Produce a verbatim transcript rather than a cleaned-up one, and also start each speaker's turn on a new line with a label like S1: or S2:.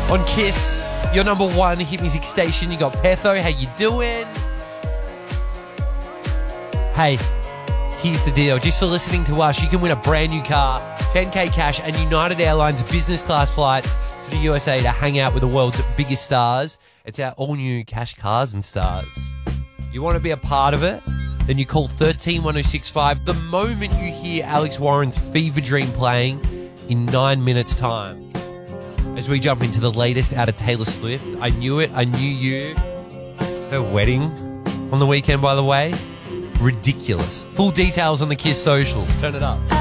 S1: On Kiss, your number one hit music station. You got Petho. How you doing? Hey, here's the deal. Just for listening to us, you can win a brand new car, ten K cash, and United Airlines business class flights to the U S A to hang out with the world's biggest stars. It's our all-new Cash Cars and Stars. You want to be a part of it? Then you call one three one oh six five the moment you hear Alex Warren's Fever Dream playing in nine minutes' time. As we jump into the latest out of Taylor Swift, I Knew It, I Knew You. Her wedding on the weekend, by the way. Ridiculous. Full details on the Kiss socials. Turn it up.